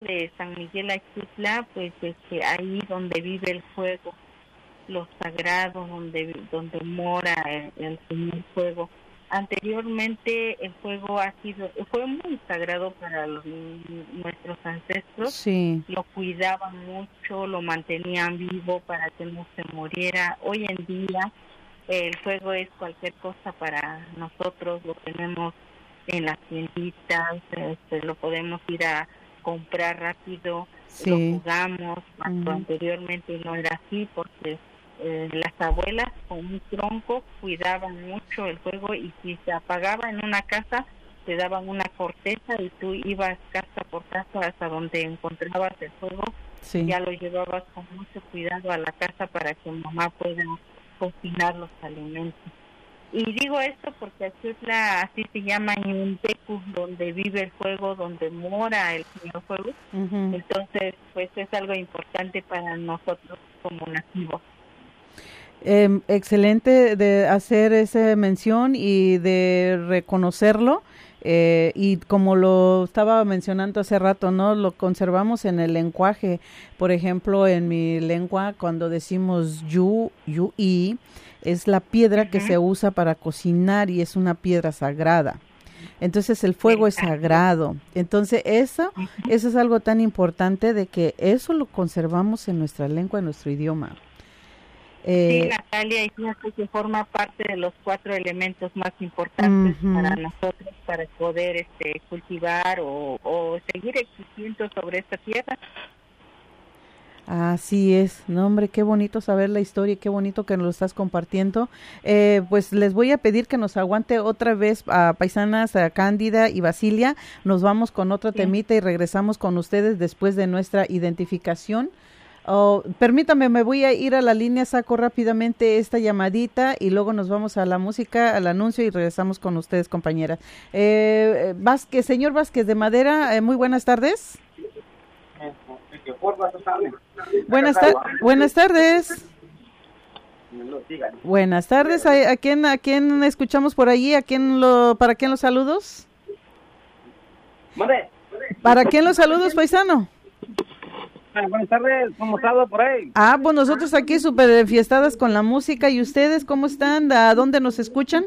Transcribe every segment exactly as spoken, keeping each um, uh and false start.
de San Miguel Axitla, pues es que ahí donde vive el fuego, los sagrados, donde donde mora el, el Señor Fuego. Anteriormente el fuego ha sido, fue muy sagrado para los, nuestros ancestros, sí. Lo cuidaban mucho, lo mantenían vivo para que no se muriera. Hoy en día el fuego es cualquier cosa para nosotros, lo tenemos en las tienditas, este, lo podemos ir a comprar rápido, sí. Lo jugamos, cuando mm. anteriormente no era así, porque Eh, las abuelas con un tronco cuidaban mucho el fuego, y si se apagaba en una casa te daban una corteza y tú ibas casa por casa hasta donde encontrabas el fuego, sí. Ya lo llevabas con mucho cuidado a la casa para que mamá pueda cocinar los alimentos. Y digo esto porque aquí es la, así se llama Ñuntecu, donde vive el fuego, donde mora el Señor Fuego. Uh-huh. Entonces pues es algo importante para nosotros como nativos. Eh, excelente de hacer esa mención y de reconocerlo, eh, y como lo estaba mencionando hace rato, ¿no? Lo conservamos en el lenguaje. Por ejemplo, en mi lengua, cuando decimos yu, yu y, es la piedra uh-huh. que se usa para cocinar y es una piedra sagrada. Entonces el fuego es sagrado. Entonces eso, uh-huh. eso es algo tan importante, de que eso lo conservamos en nuestra lengua, en nuestro idioma. Eh, sí, Natalia, y fíjate que forma parte de los cuatro elementos más importantes uh-huh. para nosotros, para poder este cultivar o, o seguir existiendo sobre esta tierra. Así es, no hombre, qué bonito saber la historia, qué bonito que nos lo estás compartiendo. Eh, pues les voy a pedir que nos aguante otra vez a paisanas, a Cándida y Basilia. Nos vamos con otro sí. temita y regresamos con ustedes después de nuestra identificación. Oh, permítame, me voy a ir a la línea, saco rápidamente esta llamadita y luego nos vamos a la música, al anuncio y regresamos con ustedes, compañeras. Eh, Vázquez, señor Vázquez de Madera, eh, muy buenas tardes. Buenas, ta- buenas tardes. Buenas tardes. ¿A, a quién a quién escuchamos por allí? ¿A quién lo para quién los saludos? ¿Para quién los saludos, paisano? Buenas tardes, ¿cómo están por ahí? Ah, pues nosotros aquí súper enfiestadas con la música. ¿Y ustedes cómo están? ¿A dónde nos escuchan?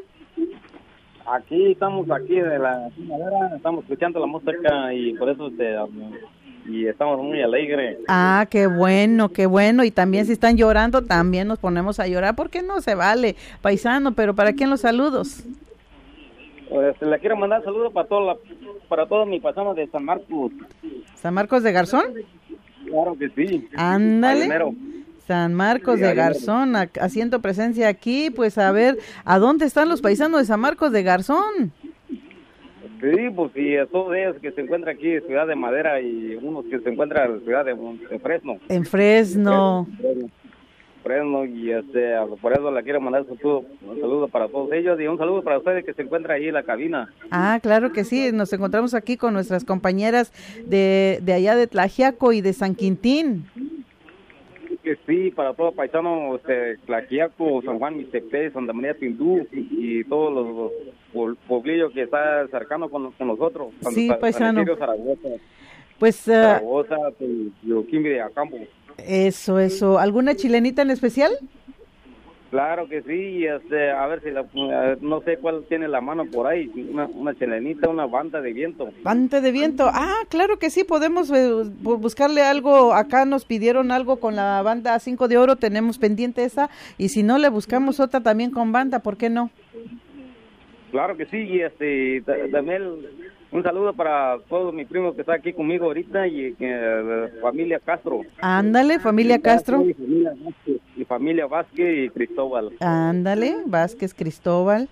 Aquí estamos, aquí de la Madera, estamos escuchando la música y por eso te, y estamos muy alegres. Ah, qué bueno, qué bueno. Y también si están llorando, también nos ponemos a llorar, porque no se vale, paisano. Pero ¿para quién los saludos? Pues le quiero mandar saludos para todos para todos mis paisanos de San Marcos. ¿San Marcos de Garzón? Claro que sí. Ándale. San Marcos sí, de Garzón, a, haciendo presencia aquí. Pues a ver, ¿a dónde están los paisanos de San Marcos de Garzón? Sí, pues sí, todos ellos que se encuentran aquí en Ciudad de Madera y unos que se encuentran en Ciudad de, de Fresno. En Fresno. En Fresno. Fresno, y este, por eso le quiero mandar un saludo, un saludo para todos ellos y un saludo para ustedes que se encuentran ahí en la cabina. Ah, claro que sí, nos encontramos aquí con nuestras compañeras de, de allá de Tlaxiaco y de San Quintín. Que sí, para todos paisanos, este, Tlaxiaco, San Juan Mixtepec, Santa María Tindú y todos los, los pueblillos que están cercanos con, con nosotros. Sí, San, paisano. San Zaragoza, pues, uh, Zaragoza, Yoquimbi de Acampo. Eso, eso. ¿Alguna chilenita en especial? Claro que sí, este, a ver si la, no sé cuál tiene la mano por ahí, una, una chilenita, una banda de viento. Banda de viento, ah, claro que sí, podemos eh, buscarle algo, acá nos pidieron algo con la banda Cinco de Oro, tenemos pendiente esa, y si no le buscamos otra también con banda, ¿por qué no? Claro que sí, y este, también un saludo para todos mis primos que están aquí conmigo ahorita y eh, familia Castro. Ándale, familia Castro. Y familia Vázquez, y familia Vázquez y Cristóbal. Ándale, Vázquez, Cristóbal.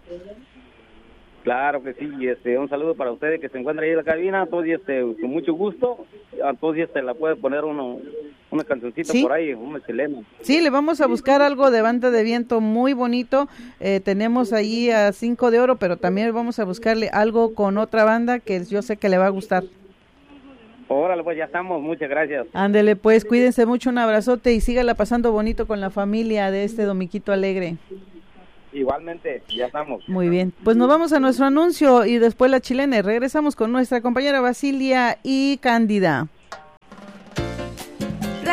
Claro que sí, y este, un saludo para ustedes que se encuentran ahí en la cabina, a todos y este, con mucho gusto, a todos y este, la puede poner uno, una cancioncita ¿sí? por ahí, una chilena. Sí, le vamos a buscar algo de banda de viento muy bonito, eh, tenemos ahí a Cinco de Oro, pero también vamos a buscarle algo con otra banda que yo sé que le va a gustar. Órale, pues ya estamos, muchas gracias. Ándele, pues cuídense mucho, un abrazote y sígala pasando bonito con la familia de este Dominguito Alegre. Igualmente, ya estamos. Muy bien, pues nos vamos a nuestro anuncio y después la chilena y regresamos con nuestra compañera Basilia y Cándida.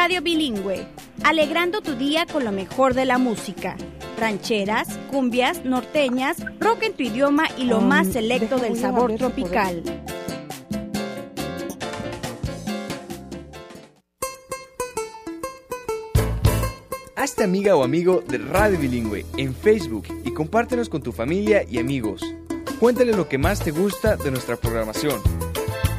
Radio Bilingüe, alegrando tu día con lo mejor de la música. Rancheras, cumbias, norteñas, rock en tu idioma y lo um, más selecto del sabor tropical. Hazte amiga o amigo de Radio Bilingüe en Facebook y compártenos con tu familia y amigos. Cuéntale lo que más te gusta de nuestra programación.